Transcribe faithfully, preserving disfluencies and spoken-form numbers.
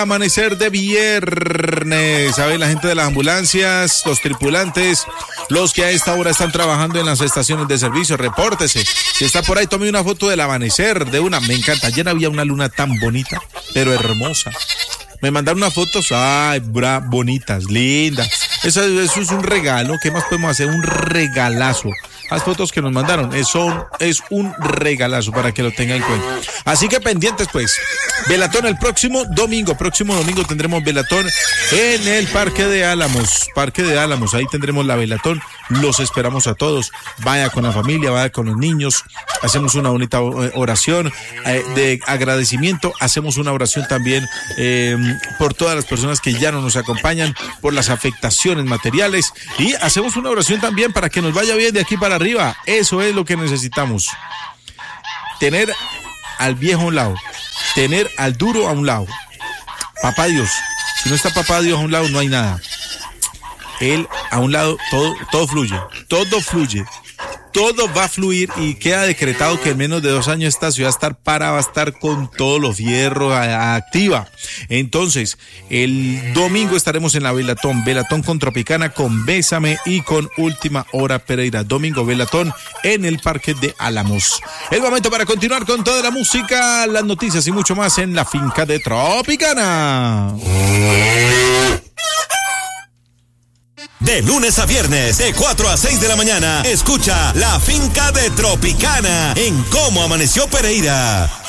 Amanecer de viernes. A ver, la gente de las ambulancias, los tripulantes, los que a esta hora están trabajando en las estaciones de servicio, repórtese. Si está por ahí, tome una foto del amanecer de una. Me encanta. Ayer había una luna tan bonita, pero hermosa. Me mandaron unas fotos, ay, bra, bonitas, lindas. Eso, eso es un regalo. ¿Qué más podemos hacer? Un regalazo. Las fotos que nos mandaron, eso es un regalazo para que lo tengan en cuenta. Así que pendientes, pues. Velatón el próximo domingo. Próximo domingo tendremos velatón en el Parque de Álamos. Parque de Álamos, ahí tendremos la velatón. Los esperamos a todos. Vaya con la familia, vaya con los niños. Hacemos una bonita oración eh, de agradecimiento. Hacemos una oración también eh, por todas las personas que ya no nos acompañan, por las afectaciones materiales. Y hacemos una oración también para que nos vaya bien de aquí para arriba. Eso es lo que necesitamos. Tener al viejo a un lado, tener al duro a un lado. Papá Dios, si no está papá Dios a un lado, no hay nada. Él a un lado, todo, todo fluye, todo fluye, todo va a fluir y queda decretado que en menos de dos años esta ciudad va a estar para, va a estar con todos los fierros activa. Entonces, el domingo estaremos en la Velatón, Velatón con Tropicana, con Bésame y con Última Hora Pereira. Domingo Velatón en el Parque de Álamos. El momento para continuar con toda la música, las noticias y mucho más en la finca de Tropicana. De lunes a viernes, de cuatro a seis de la mañana, escucha La Finca de Tropicana en Cómo Amaneció Pereira.